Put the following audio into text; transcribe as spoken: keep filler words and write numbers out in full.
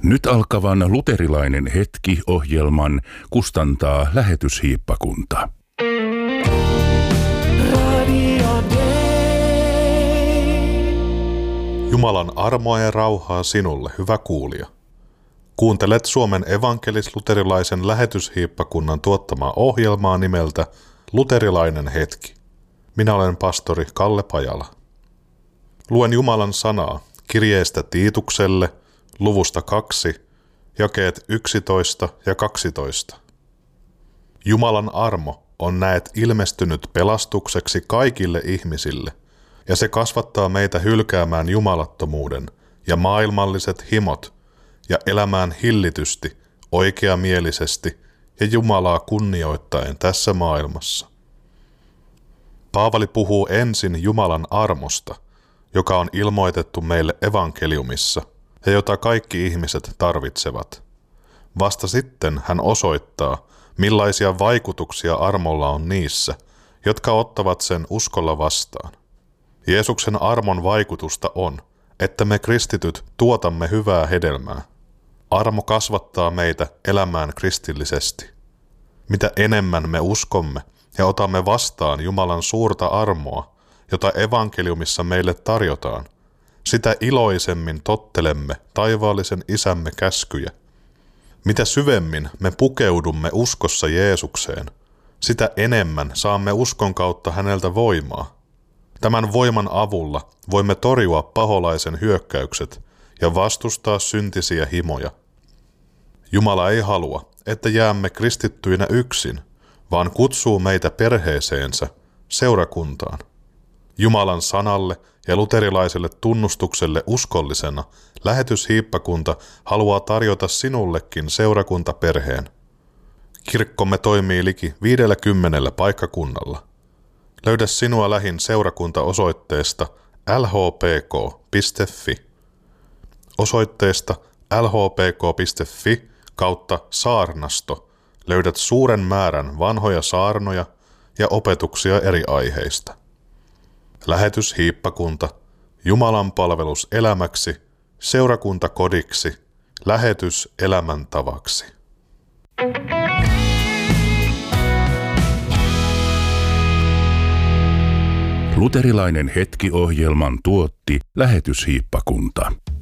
Nyt alkavan luterilainen hetki-ohjelman kustantaa lähetyshiippakunta. Jumalan armoa ja rauhaa sinulle, hyvä kuulija. Kuuntelet Suomen evankelis-luterilaisen lähetyshiippakunnan tuottamaa ohjelmaa nimeltä Luterilainen hetki. Minä olen pastori Kalle Pajala. Luen Jumalan sanaa kirjeestä Tiitukselle, luvusta kaksi, jakeet yksitoista ja kaksitoista. Jumalan armo on näet ilmestynyt pelastukseksi kaikille ihmisille, ja se kasvattaa meitä hylkäämään jumalattomuuden ja maailmalliset himot ja elämään hillitysti, oikeamielisesti ja Jumalaa kunnioittaen tässä maailmassa. Paavali puhuu ensin Jumalan armosta, joka on ilmoitettu meille evankeliumissa ja jota kaikki ihmiset tarvitsevat. Vasta sitten hän osoittaa, millaisia vaikutuksia armolla on niissä, jotka ottavat sen uskolla vastaan. Jeesuksen armon vaikutusta on, että me kristityt tuotamme hyvää hedelmää. Armo kasvattaa meitä elämään kristillisesti. Mitä enemmän me uskomme ja otamme vastaan Jumalan suurta armoa, jota evankeliumissa meille tarjotaan, sitä iloisemmin tottelemme taivaallisen Isämme käskyjä. Mitä syvemmin me pukeudumme uskossa Jeesukseen, sitä enemmän saamme uskon kautta häneltä voimaa. Tämän voiman avulla voimme torjua paholaisen hyökkäykset ja vastustaa syntisiä himoja. Jumala ei halua, että jäämme kristittyinä yksin, vaan kutsuu meitä perheeseensä, seurakuntaan. Jumalan sanalle ja luterilaiselle tunnustukselle uskollisena lähetyshiippakunta haluaa tarjota sinullekin seurakuntaperheen. Kirkkomme toimii liki viidelläkymmenellä paikkakunnalla. Löydä sinua lähin seurakunta osoitteesta l h p k piste f i. Osoitteesta l h p k piste f i kautta saarnasto löydät suuren määrän vanhoja saarnoja ja opetuksia eri aiheista. Lähetyshiippakunta, Jumalan palvelus elämäksi, seurakuntakodiksi, lähetys elämäntavaksi. Luterilainen hetki-ohjelman tuotti lähetyshiippakunta.